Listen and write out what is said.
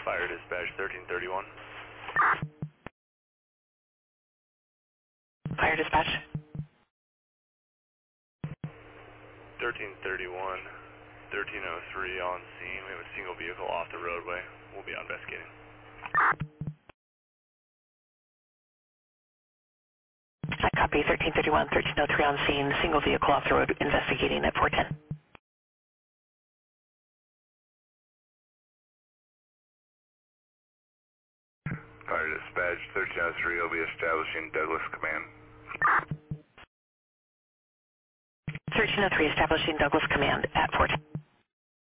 Fire dispatch 1331. Fire dispatch. 1331, 1303 on scene. We have a single vehicle off the roadway. We'll be out investigating. I copy 1331, 1303 on scene, single vehicle off the road, investigating at 410. Fire dispatch 1303 will be establishing Douglas Command. 1303 establishing Douglas Command at 410.